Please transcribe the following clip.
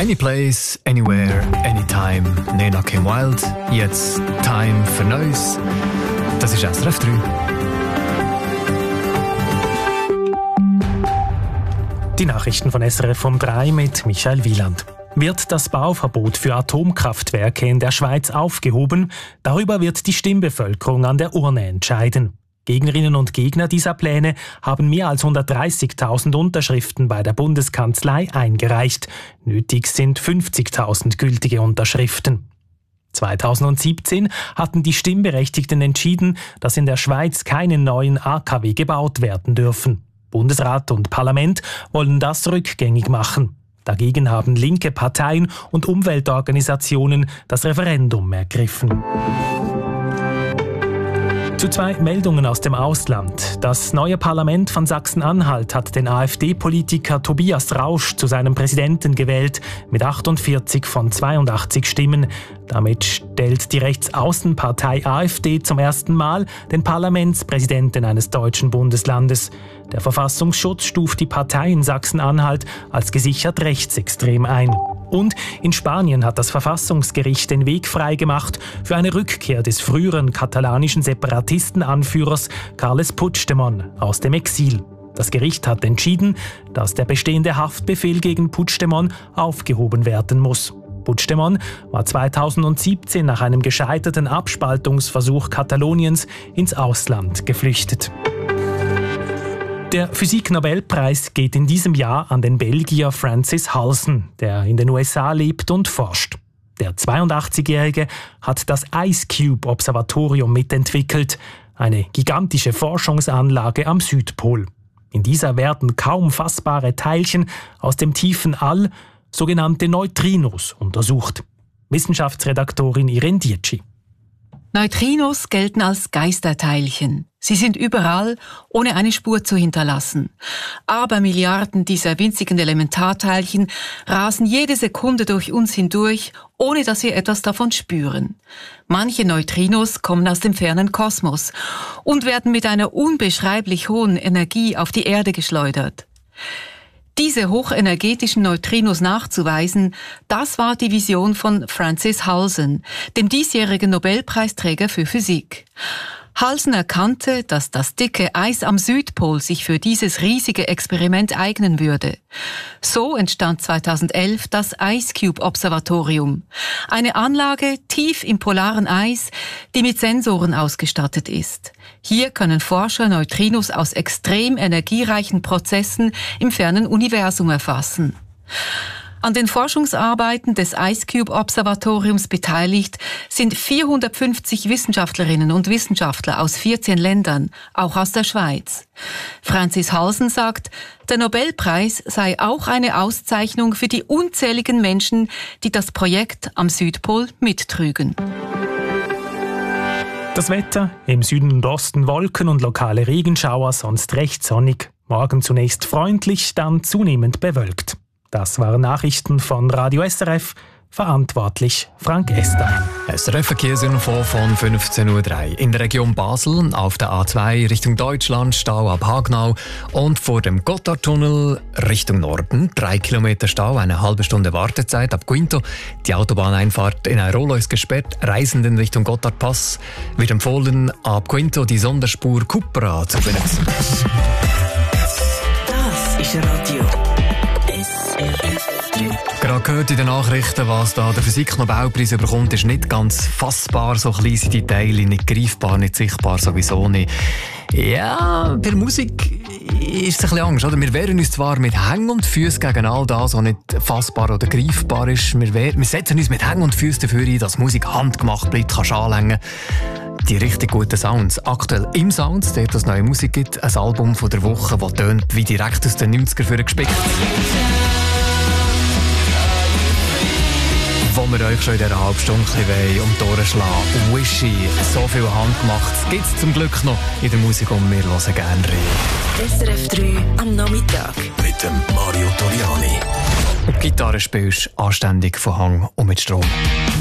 Anyplace, Anywhere, Anytime, Nena Kim Wild. Jetzt Time für Neues. Das ist SRF 3. Die Nachrichten von SRF um 3 mit Michael Wieland. Wird das Bauverbot für Atomkraftwerke in der Schweiz aufgehoben? Darüber wird die Stimmbevölkerung an der Urne entscheiden. Gegnerinnen und Gegner dieser Pläne haben mehr als 130.000 Unterschriften bei der Bundeskanzlei eingereicht. Nötig sind 50.000 gültige Unterschriften. 2017 hatten die Stimmberechtigten entschieden, dass in der Schweiz keine neuen AKW gebaut werden dürfen. Bundesrat und Parlament wollen das rückgängig machen. Dagegen haben linke Parteien und Umweltorganisationen das Referendum ergriffen. Zu 2 Meldungen aus dem Ausland. Das neue Parlament von Sachsen-Anhalt hat den AfD-Politiker Tobias Rausch zu seinem Präsidenten gewählt, mit 48 von 82 Stimmen. Damit stellt die Rechtsaußenpartei AfD zum ersten Mal den Parlamentspräsidenten eines deutschen Bundeslandes. Der Verfassungsschutz stuft die Partei in Sachsen-Anhalt als gesichert rechtsextrem ein. Und in Spanien hat das Verfassungsgericht den Weg freigemacht für eine Rückkehr des früheren katalanischen Separatistenanführers Carles Puigdemont aus dem Exil. Das Gericht hat entschieden, dass der bestehende Haftbefehl gegen Puigdemont aufgehoben werden muss. Puigdemont war 2017 nach einem gescheiterten Abspaltungsversuch Kataloniens ins Ausland geflüchtet. Der Physik-Nobelpreis geht in diesem Jahr an den Belgier Francis Halsen, der in den USA lebt und forscht. Der 82-Jährige hat das Ice Cube Observatorium mitentwickelt, eine gigantische Forschungsanlage am Südpol. In dieser werden kaum fassbare Teilchen aus dem tiefen All, sogenannte Neutrinos, untersucht. Wissenschaftsredaktorin Irene Dietschi. Neutrinos gelten als Geisterteilchen. Sie sind überall, ohne eine Spur zu hinterlassen. Aber Milliarden dieser winzigen Elementarteilchen rasen jede Sekunde durch uns hindurch, ohne dass wir etwas davon spüren. Manche Neutrinos kommen aus dem fernen Kosmos und werden mit einer unbeschreiblich hohen Energie auf die Erde geschleudert. Diese hochenergetischen Neutrinos nachzuweisen, das war die Vision von Francis Halsen, dem diesjährigen Nobelpreisträger für Physik. Halsen erkannte, dass das dicke Eis am Südpol sich für dieses riesige Experiment eignen würde. So entstand 2011 das Ice Cube Observatorium, eine Anlage tief im polaren Eis, die mit Sensoren ausgestattet ist. Hier können Forscher Neutrinos aus extrem energiereichen Prozessen im fernen Universum erfassen. An den Forschungsarbeiten des Ice Cube Observatoriums beteiligt sind 450 Wissenschaftlerinnen und Wissenschaftler aus 14 Ländern, auch aus der Schweiz. Francis Halsen sagt, der Nobelpreis sei auch eine Auszeichnung für die unzähligen Menschen, die das Projekt am Südpol mittrügen. Das Wetter: im Süden und Osten Wolken und lokale Regenschauer, sonst recht sonnig. Morgen zunächst freundlich, dann zunehmend bewölkt. Das waren Nachrichten von Radio SRF. Verantwortlich Frank Estein. SRF-Verkehrsinfo von 15.03 Uhr. In der Region Basel auf der A2 Richtung Deutschland Stau ab Hagnau und vor dem Gotthardtunnel Richtung Norden 3 Kilometer Stau, eine halbe Stunde Wartezeit ab Quinto. Die Autobahneinfahrt in Airolo ist gesperrt. Reisenden Richtung Gotthardpass wird empfohlen, ab Quinto die Sonderspur Cupra zu benutzen. Das ist Radio. Gerade gehört in den Nachrichten, was da der Physik-Nobelpreis bekommt, ist nicht ganz fassbar. So klein sind die Teile, nicht greifbar, nicht sichtbar, sowieso nicht. Ja, bei der Musik ist es ein bisschen Angst, oder? Wir wehren uns zwar mit Händen und Füßen gegen all das, was nicht fassbar oder greifbar ist. Wir setzen uns mit Händen und Füßen dafür ein, dass Musik handgemacht bleibt, kannst anlängen. Die richtig guten Sounds. Aktuell im Sounds, dort es neue Musik gibt, ein Album von der Woche, das tönt wie direkt aus den 90er für gespickt. Wo wir euch schon in dieser halben Stunde um die Ohren schlagen. Wishy, so viel handgemacht. Das gibt es zum Glück noch in der Musik und wir hören gerne rein. SRF 3 am Nachmittag. Mit dem Mario Toriani. Und Gitarre spielst anständig von Hang und mit Strom.